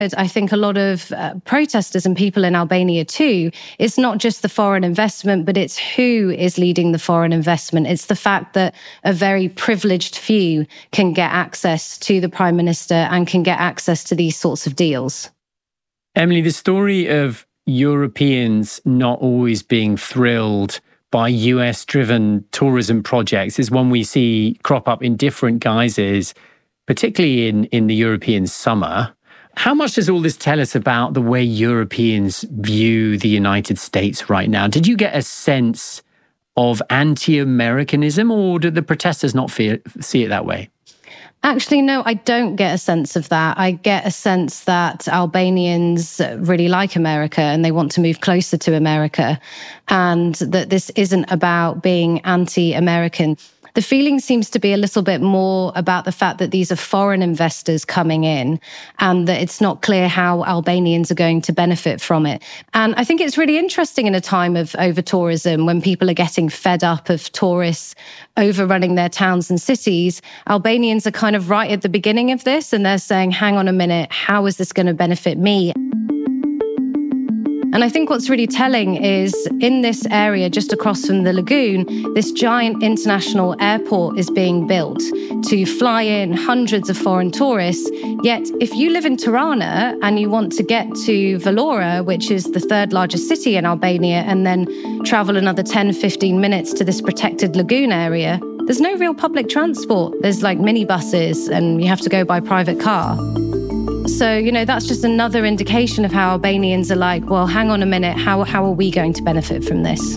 I think a lot of protesters and people in Albania too, it's not just the foreign investment, but it's who is leading the foreign investment. It's the fact that a very privileged few can get access to the Prime Minister and can get access to these sorts of deals. Emily, the story of Europeans not always being thrilled by US-driven tourism projects is one we see crop up in different guises, particularly in the European summer. How much does all this tell us about the way Europeans view the United States right now? Did you get a sense of anti-Americanism, or did the protesters not see it that way? Actually, no, I don't get a sense of that. I get a sense that Albanians really like America and they want to move closer to America, and that this isn't about being anti-American. The feeling seems to be a little bit more about the fact that these are foreign investors coming in and that it's not clear how Albanians are going to benefit from it. And I think it's really interesting in a time of over-tourism when people are getting fed up of tourists overrunning their towns and cities. Albanians are kind of right at the beginning of this and they're saying, hang on a minute, how is this going to benefit me? And I think what's really telling is in this area just across from the lagoon, this giant international airport is being built to fly in hundreds of foreign tourists. Yet if you live in Tirana and you want to get to Vlora, which is the third largest city in Albania, and then travel another 10, 15 minutes to this protected lagoon area, there's no real public transport. There's like minibuses and you have to go by private car. So, that's just another indication of how Albanians are like, well, hang on a minute, how are we going to benefit from this?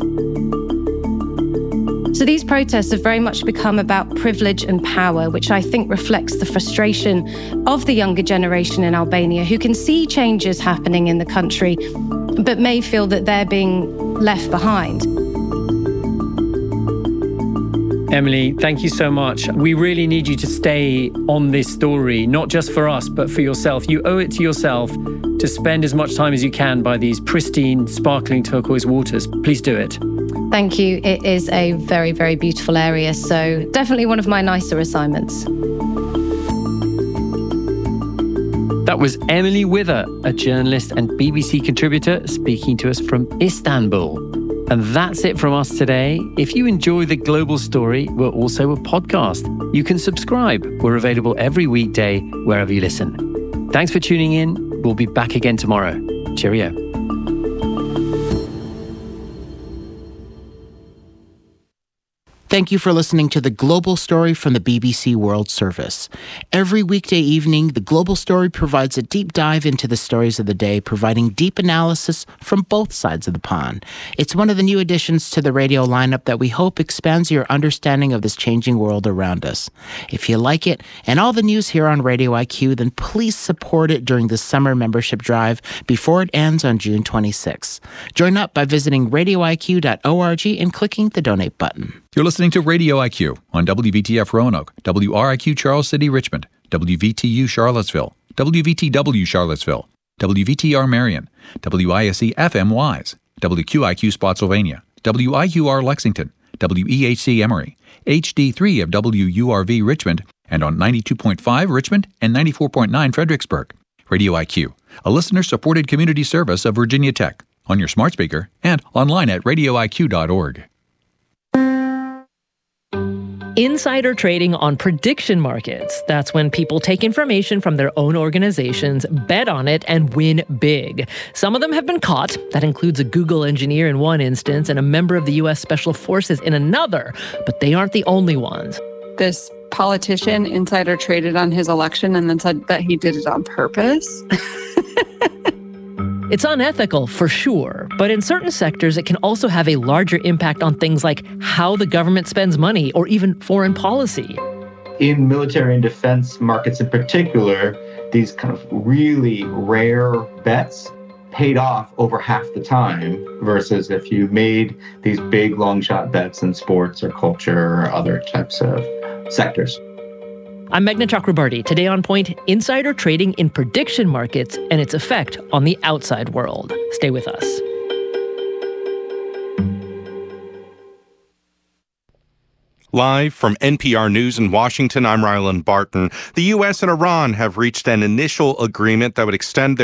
So these protests have very much become about privilege and power, which I think reflects the frustration of the younger generation in Albania who can see changes happening in the country, but may feel that they're being left behind. Emily, thank you so much. We really need you to stay on this story, not just for us, but for yourself. You owe it to yourself to spend as much time as you can by these pristine, sparkling turquoise waters. Please do it. Thank you. It is a very, very beautiful area. So definitely one of my nicer assignments. That was Emily Wither, a journalist and BBC contributor, speaking to us from Istanbul. And that's it from us today. If you enjoy The Global Story, we're also a podcast. You can subscribe. We're available every weekday wherever you listen. Thanks for tuning in. We'll be back again tomorrow. Cheerio. Thank you for listening to The Global Story from the BBC World Service. Every weekday evening, The Global Story provides a deep dive into the stories of the day, providing deep analysis from both sides of the pond. It's one of the new additions to the radio lineup that we hope expands your understanding of this changing world around us. If you like it and all the news here on Radio IQ, then please support it during the summer membership drive before it ends on June 26. Join up by visiting radioiq.org and clicking the donate button. You're listening to Radio IQ on WVTF Roanoke, WRIQ Charles City Richmond, WVTU Charlottesville, WVTW Charlottesville, WVTR Marion, WISC FM Wise, WQIQ Spotsylvania, WIUR Lexington, WEHC Emory, HD3 of WURV Richmond, and on 92.5 Richmond and 94.9 Fredericksburg. Radio IQ, a listener-supported community service of Virginia Tech, on your smart speaker and online at radioiq.org. Insider trading on prediction markets. That's when people take information from their own organizations, bet on it, and win big. Some of them have been caught. That includes a Google engineer in one instance and a member of the U.S. Special Forces in another. But they aren't the only ones. This politician insider traded on his election and then said that he did it on purpose. It's unethical, for sure, but in certain sectors, it can also have a larger impact on things like how the government spends money or even foreign policy. In military and defense markets in particular, these kind of really rare bets paid off over half the time versus if you made these big long shot bets in sports or culture or other types of sectors. I'm Meghna Chakrabarty. Today on Point, insider trading in prediction markets and its effect on the outside world. Stay with us. Live from NPR News in Washington, I'm Ryland Barton. The U.S. and Iran have reached an initial agreement that would extend their